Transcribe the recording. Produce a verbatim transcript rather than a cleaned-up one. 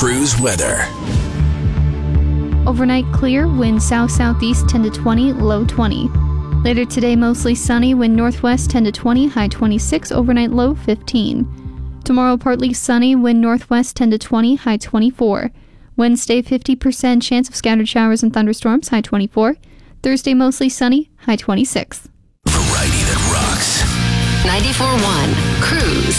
Cruise weather. Overnight clear, wind south-southeast ten to twenty, low twenty. Later today, mostly sunny, wind northwest ten to twenty, high twenty-six, overnight low fifteen. Tomorrow, partly sunny, wind northwest ten to twenty, high twenty-four. Wednesday, fifty percent chance of scattered showers and thunderstorms, high twenty-four. Thursday, mostly sunny, high twenty-six. Variety that rocks. ninety-four point one Cruise.